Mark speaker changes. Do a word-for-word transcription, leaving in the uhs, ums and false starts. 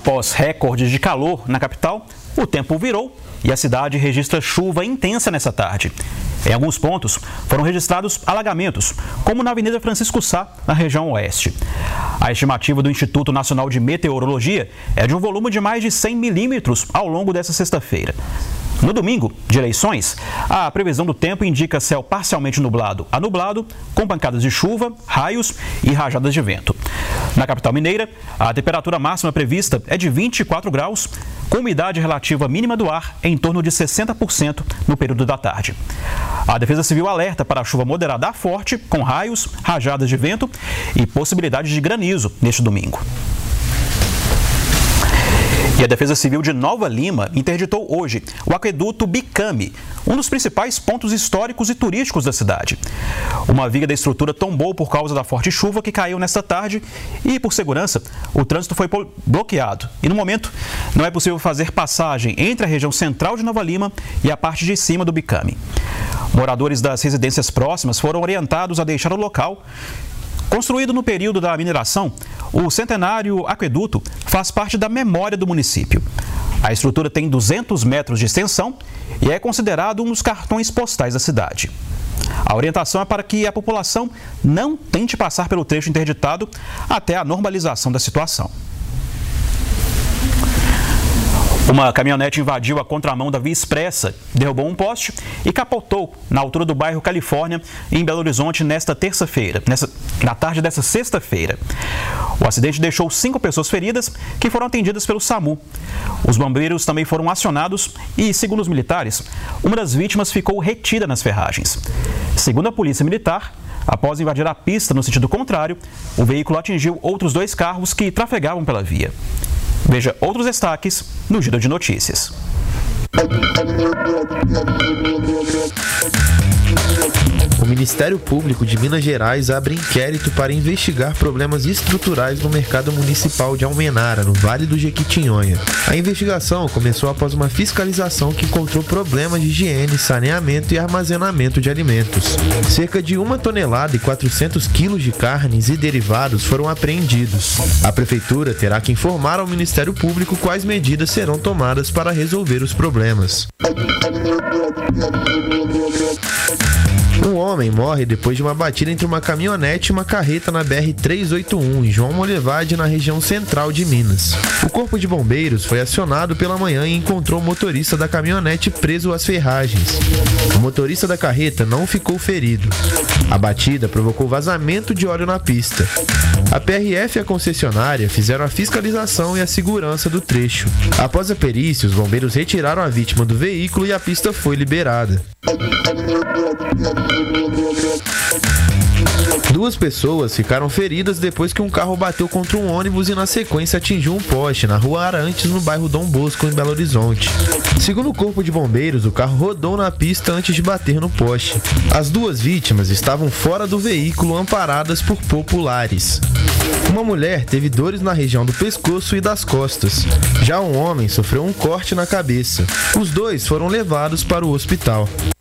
Speaker 1: Após recordes de calor na capital, o tempo virou e a cidade registra chuva intensa nessa tarde. Em alguns pontos, foram registrados alagamentos, como na Avenida Francisco Sá, na região oeste. A estimativa do Instituto Nacional de Meteorologia é de um volume de mais de cem milímetros ao longo dessa sexta-feira. No domingo de eleições, a previsão do tempo indica céu parcialmente nublado a nublado, com pancadas de chuva, raios e rajadas de vento. Na capital mineira, a temperatura máxima prevista é de vinte e quatro graus, com umidade relativa mínima do ar em torno de sessenta por cento no período da tarde. A Defesa Civil alerta para a chuva moderada a forte, com raios, rajadas de vento e possibilidade de granizo neste domingo. E a Defesa Civil de Nova Lima interditou hoje o aqueduto Bicame, um dos principais pontos históricos e turísticos da cidade. Uma viga da estrutura tombou por causa da forte chuva que caiu nesta tarde e, por segurança, o trânsito foi bloqueado. E, no momento, não é possível fazer passagem entre a região central de Nova Lima e a parte de cima do Bicame. Moradores das residências próximas foram orientados a deixar o local. Construído no período da mineração, o centenário aqueduto faz parte da memória do município. A estrutura tem duzentos metros de extensão e é considerado um dos cartões postais da cidade. A orientação é para que a população não tente passar pelo trecho interditado até a normalização da situação. Uma caminhonete invadiu a contramão da Via Expressa, derrubou um poste e capotou na altura do bairro Califórnia, em Belo Horizonte, nesta terça-feira, nessa, na tarde desta sexta-feira. O acidente deixou cinco pessoas feridas, que foram atendidas pelo SAMU. Os bombeiros também foram acionados e, segundo os militares, uma das vítimas ficou retida nas ferragens. Segundo a Polícia Militar, após invadir a pista no sentido contrário, o veículo atingiu outros dois carros que trafegavam pela via. Veja outros destaques no Giro de Notícias.
Speaker 2: O Ministério Público de Minas Gerais abre inquérito para investigar problemas estruturais no mercado municipal de Almenara, no Vale do Jequitinhonha. A investigação começou após uma fiscalização que encontrou problemas de higiene, saneamento e armazenamento de alimentos. Cerca de uma tonelada e quatrocentos quilos de carnes e derivados foram apreendidos. A Prefeitura terá que informar ao Ministério Público quais medidas serão tomadas para resolver os problemas. Um homem morre depois de uma batida entre uma caminhonete e uma carreta na B R trezentos e oitenta e um, em João Molevade, na região central de Minas. O Corpo de Bombeiros foi acionado pela manhã e encontrou o motorista da caminhonete preso às ferragens. O motorista da carreta não ficou ferido. A batida provocou vazamento de óleo na pista. A P R F e a concessionária fizeram a fiscalização e a segurança do trecho. Após a perícia, os bombeiros retiraram a vítima do veículo e a pista foi liberada. Duas pessoas ficaram feridas depois que um carro bateu contra um ônibus e na sequência atingiu um poste na rua Arantes, no bairro Dom Bosco, em Belo Horizonte. Segundo o Corpo de Bombeiros, o carro rodou na pista antes de bater no poste. As duas vítimas estavam fora do veículo, amparadas por populares. Uma mulher teve dores na região do pescoço e das costas. Já um homem sofreu um corte na cabeça. Os dois foram levados para o hospital.